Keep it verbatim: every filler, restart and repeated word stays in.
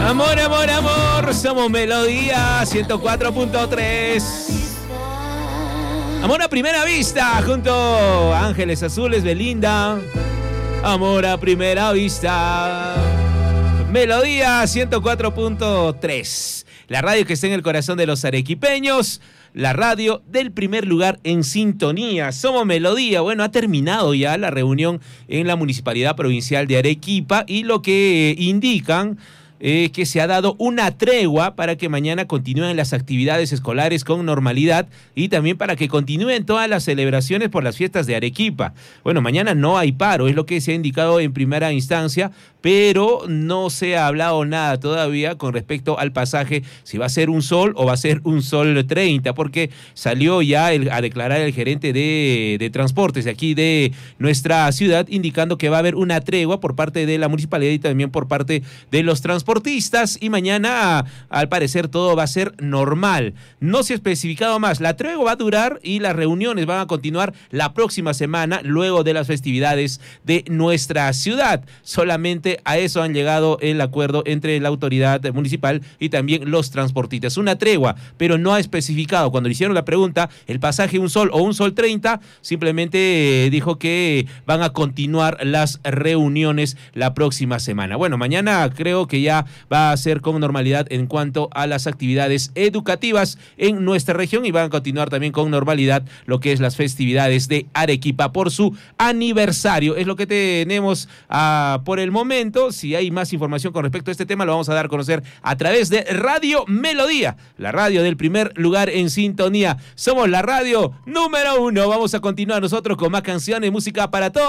Amor, amor, amor, somos Melodía ciento cuatro punto tres. Amor a primera vista, junto a Ángeles Azules, Belinda. Amor a primera vista. Melodía ciento cuatro punto tres. La radio que está en el corazón de los arequipeños. La radio del primer lugar en sintonía. Somos Melodía. Bueno, ha terminado ya la reunión en la Municipalidad Provincial de Arequipa y lo que indican Eh, que se ha dado una tregua para que mañana continúen las actividades escolares con normalidad y también para que continúen todas las celebraciones por las fiestas de Arequipa. Bueno, mañana no hay paro, es lo que se ha indicado en primera instancia, pero no se ha hablado nada todavía con respecto al pasaje, si va a ser un sol o va a ser un sol treinta, porque salió ya el, a declarar el gerente de, de transportes de aquí de nuestra ciudad, indicando que va a haber una tregua por parte de la municipalidad y también por parte de los transportistas. Y mañana, al parecer, todo va a ser normal. No se ha especificado más. La tregua va a durar y las reuniones van a continuar la próxima semana, luego de las festividades de nuestra ciudad. Solamente a eso han llegado el acuerdo entre la autoridad municipal y también los transportistas. Una tregua, pero no ha especificado. Cuando le hicieron la pregunta, el pasaje un sol o un sol treinta, simplemente dijo que van a continuar las reuniones la próxima semana. Bueno, mañana creo que ya va a ser con normalidad en cuanto a las actividades educativas en nuestra región y van a continuar también con normalidad lo que es las festividades de Arequipa por su aniversario. Es lo que tenemos uh, por el momento. Si hay más información con respecto a este tema, lo vamos a dar a conocer a través de Radio Melodía, la radio del primer lugar en sintonía. Somos la radio número uno. Vamos a continuar nosotros con más canciones, música para todos.